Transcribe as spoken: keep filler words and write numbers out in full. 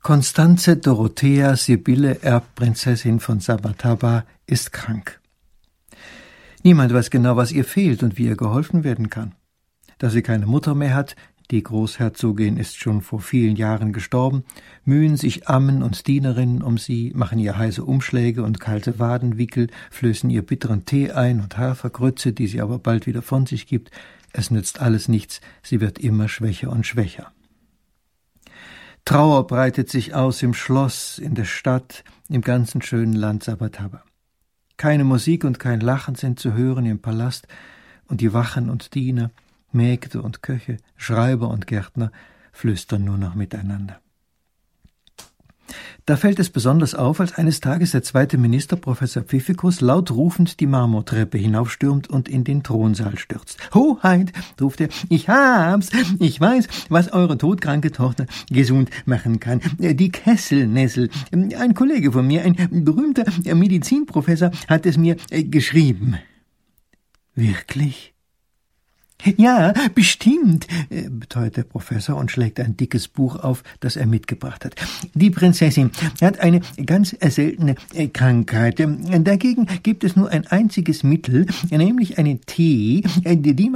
Constanze Dorothea Sibylle Erbprinzessin von Sabataba ist krank. Niemand weiß genau, was ihr fehlt und wie ihr geholfen werden kann. Da sie keine Mutter mehr hat, die Großherzogin ist schon vor vielen Jahren gestorben, mühen sich Ammen und Dienerinnen um sie, machen ihr heiße Umschläge und kalte Wadenwickel, flößen ihr bitteren Tee ein und Hafergrütze, die sie aber bald wieder von sich gibt. Es nützt alles nichts, sie wird immer schwächer und schwächer. Trauer breitet sich aus im Schloss, in der Stadt, im ganzen schönen Land Sabataba. Keine Musik und kein Lachen sind zu hören im Palast, und die Wachen und Diener, Mägde und Köche, Schreiber und Gärtner flüstern nur noch miteinander. Da fällt es besonders auf, als eines Tages der zweite Minister, Professor Pfiffikus, laut rufend die Marmortreppe hinaufstürmt und in den Thronsaal stürzt. »Hoheit«, ruft er, »ich hab's, ich weiß, was eure todkranke Tochter gesund machen kann. Die Kesselnessel. Ein Kollege von mir, ein berühmter Medizinprofessor, hat es mir geschrieben.« »Wirklich?« »Ja, bestimmt«, beteuert der Professor und schlägt ein dickes Buch auf, das er mitgebracht hat. »Die Prinzessin hat eine ganz seltene Krankheit. Dagegen gibt es nur ein einziges Mittel, nämlich einen Tee, die